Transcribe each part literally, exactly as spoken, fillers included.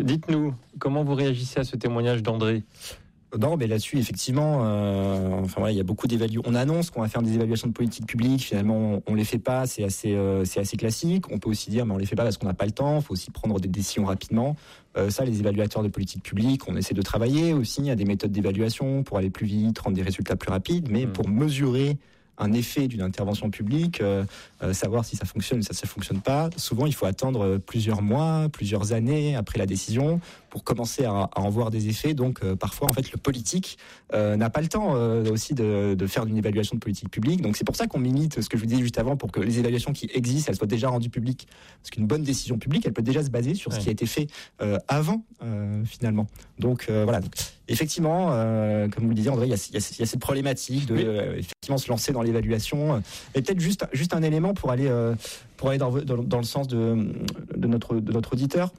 Dites-nous, comment vous réagissez à ce témoignage d'André ? Non, mais là-dessus, effectivement, euh, enfin voilà, il y a beaucoup d'évaluations. On annonce qu'on va faire des évaluations de politique publique. Finalement, on, on les fait pas. C'est assez, euh, c'est assez classique. On peut aussi dire, mais on les fait pas parce qu'on n'a pas le temps. Il faut aussi prendre des décisions rapidement. Euh, ça, les évaluateurs de politique publique, on essaie de travailler aussi à des méthodes d'évaluation pour aller plus vite, rendre des résultats plus rapides, mais mmh. pour mesurer un effet d'une intervention publique, euh, euh, savoir si ça fonctionne ou si ça ne fonctionne pas. Souvent, il faut attendre plusieurs mois, plusieurs années après la décision pour commencer à, à en voir des effets. Donc, euh, parfois, en fait, le politique euh, n'a pas le temps euh, aussi de, de faire une évaluation de politique publique. Donc, c'est pour ça qu'on limite ce que je vous disais juste avant pour que les évaluations qui existent, elles soient déjà rendues publiques. Parce qu'une bonne décision publique, elle peut déjà se baser sur ouais. ce qui a été fait euh, avant, euh, finalement. Donc, euh, voilà. Donc, effectivement, euh, comme vous le disiez, André, il y a, il y a, il y a cette problématique de euh, effectivement se lancer dans l'évaluation. Et peut-être juste, juste un élément pour aller, euh, pour aller dans, dans, dans le sens de, de, notre, de notre auditeur.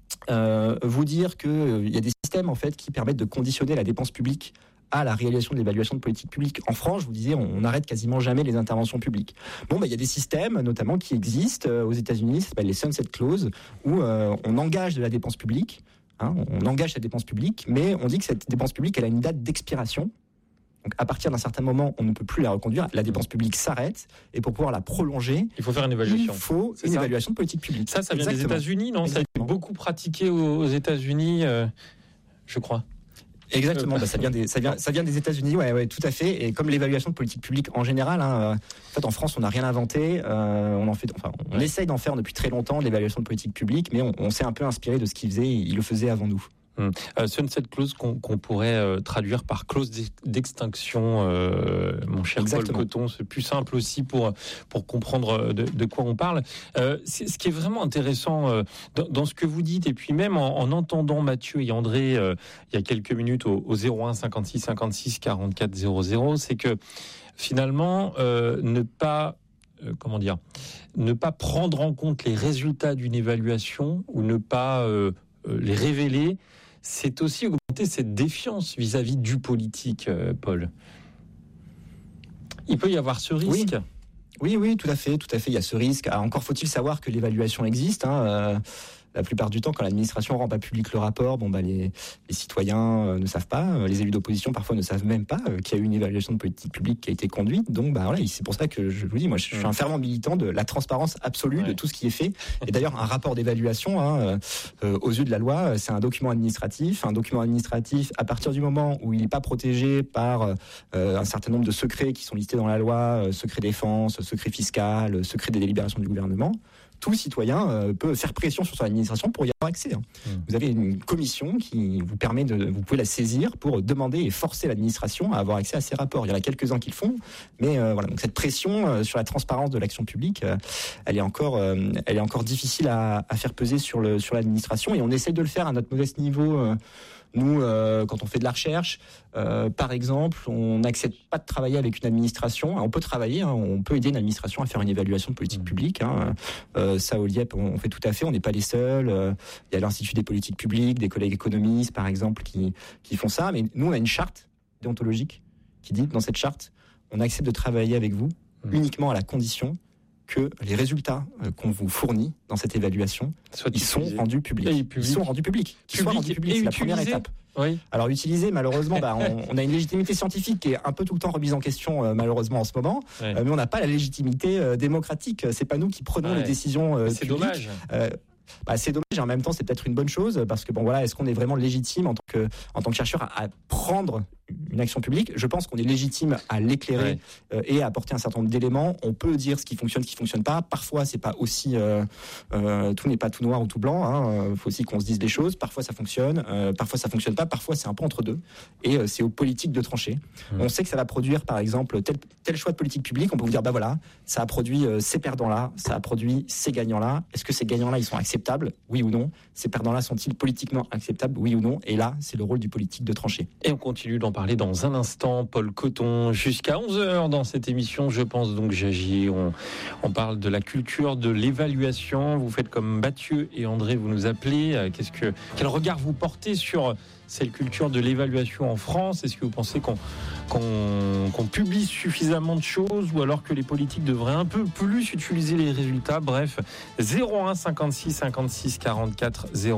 Euh, vous dire qu'il euh, y a des systèmes en fait, qui permettent de conditionner la dépense publique à la réalisation de l'évaluation de politique publique. En France, je vous disais, on n'arrête quasiment jamais les interventions publiques. Bon, bah, il y a des systèmes, notamment, qui existent euh, aux États-Unis, ça s'appelle les sunset clauses, où euh, on engage de la dépense publique, hein, on engage la dépense publique, mais on dit que cette dépense publique, elle a une date d'expiration. Donc, à partir d'un certain moment, on ne peut plus la reconduire. La dépense publique s'arrête. Et pour pouvoir la prolonger, il faut faire une évaluation. Il faut C'est une ça. évaluation de politique publique. Ça, ça vient Exactement. des États-Unis, non ? Exactement. Ça a été beaucoup pratiqué aux États-Unis, euh, je crois. Exactement, bah, ça vient des ça vient ça vient des États-Unis, ouais, ouais, tout à fait. Et comme l'évaluation de politique publique en général, hein, en fait, en France, on n'a rien inventé. Euh, on en fait, enfin, on ouais. essaye d'en faire depuis très longtemps de l'évaluation de politique publique, mais on, on s'est un peu inspiré de ce qu'ils faisaient. Ils le faisaient avant nous. Hum. Euh, sunset clause qu'on, qu'on pourrait euh, traduire par clause d'extinction, euh, mon cher Exactement. Paul Coton, c'est plus simple aussi pour pour comprendre de, de quoi on parle. Euh, c'est, ce qui est vraiment intéressant euh, dans, dans ce que vous dites, et puis même en, en entendant Mathieu et André euh, il y a quelques minutes au, au zéro un cinquante-six cinquante-six quarante-quatre zéro zéro, c'est que finalement euh, ne pas euh, comment dire, ne pas prendre en compte les résultats d'une évaluation ou ne pas euh, les révéler, c'est aussi augmenter cette défiance vis-à-vis du politique, euh, Paul. Il peut y avoir ce risque. Oui. oui, oui, tout à fait, tout à fait. Il y a ce risque. Alors, encore faut-il savoir que l'évaluation existe. Hein, euh, la plupart du temps, quand l'administration rend pas public le rapport, bon bah les, les citoyens euh, ne savent pas, euh, les élus d'opposition parfois ne savent même pas euh, qu'il y a eu une évaluation de politique publique qui a été conduite. Donc bah voilà, c'est pour ça que je vous dis, moi je suis un fervent militant de la transparence absolue ouais. de tout ce qui est fait. Et d'ailleurs, un rapport d'évaluation, hein, euh, aux yeux de la loi, c'est un document administratif. Un document administratif, à partir du moment où il n'est pas protégé par euh, un certain nombre de secrets qui sont listés dans la loi, euh, secret défense, secret fiscal, secret des délibérations du gouvernement, tout citoyen euh, peut faire pression sur son administration pour y avoir accès. Hein. Mmh. Vous avez une commission qui vous permet de, vous pouvez la saisir pour demander et forcer l'administration à avoir accès à ces rapports. Il y en a quelques-uns qui le font, mais euh, voilà. Donc cette pression euh, sur la transparence de l'action publique, euh, elle est encore, euh, elle est encore difficile à, à faire peser sur le sur l'administration, et on essaye de le faire à notre modeste niveau. Euh, Nous, euh, quand on fait de la recherche, euh, par exemple, on n'accepte pas de travailler avec une administration. On peut travailler, hein, on peut aider une administration à faire une évaluation de politique publique. Hein. Euh, ça, au L I E P, on fait tout à fait. On n'est pas les seuls. Euh, il y a l'Institut des politiques publiques, des collègues économistes, par exemple, qui, qui font ça. Mais nous, on a une charte déontologique qui dit, dans cette charte, on accepte de travailler avec vous mmh. uniquement à la condition que les résultats qu'on vous fournit dans cette évaluation, Soit ils sont rendus publics. Ils sont rendus publics. Qu'ils soient rendus publics, c'est la première étape. Oui. Alors utiliser, malheureusement, bah, on, on a une légitimité scientifique qui est un peu tout le temps remise en question, euh, malheureusement en ce moment. Ouais. Euh, mais on n'a pas la légitimité euh, démocratique. C'est pas nous qui prenons ouais. les décisions euh, c'est publiques. Dommage. Euh, Bah, c'est dommage, et en même temps c'est peut-être une bonne chose, parce que bon voilà, est-ce qu'on est vraiment légitime en tant que en tant que chercheur à, à prendre une action publique? Je pense qu'on est légitime à l'éclairer ouais. euh, et à apporter un certain nombre d'éléments. On peut dire ce qui fonctionne, ce qui fonctionne pas. Parfois c'est pas aussi euh, euh, tout n'est pas tout noir ou tout blanc. Hein. Faut aussi qu'on se dise des choses. Parfois ça fonctionne, euh, parfois ça fonctionne pas. Parfois c'est un peu entre deux. Et euh, c'est aux politiques de trancher. Mmh. On sait que ça va produire par exemple tel tel choix de politique publique. On peut vous dire bah voilà, ça a produit euh, ces perdants là, ça a produit ces gagnants là. Est-ce que ces gagnants là ils sont acceptables? Oui ou non? Ces perdants-là sont-ils politiquement acceptables? Oui ou non? Et là, c'est le rôle du politique de trancher. Et on continue d'en parler dans un instant. Paul Coton, jusqu'à onze heures dans cette émission, je pense donc j'agis. On, on parle de la culture de l'évaluation. Vous faites comme Mathieu et André, vous nous appelez. Qu'est-ce que, quel regard vous portez sur cette culture de l'évaluation en France? Est-ce que vous pensez qu'on, qu'on, qu'on publie suffisamment de choses, ou alors que les politiques devraient un peu plus utiliser les résultats? Bref, zéro un cinquante-six cinquante-six quarante-quatre zéro